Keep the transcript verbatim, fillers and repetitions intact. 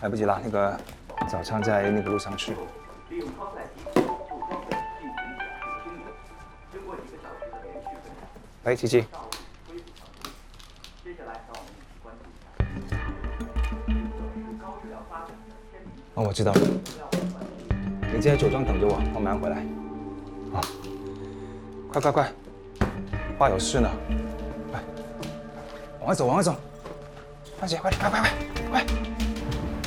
来不及了，那个早上在那个路上去。喂，琪琪。哦，我知道了。你在酒庄等着我，我马上回来。啊，快快快，爸有事呢。快，往外走，往外走。大姐，快点，快快快快！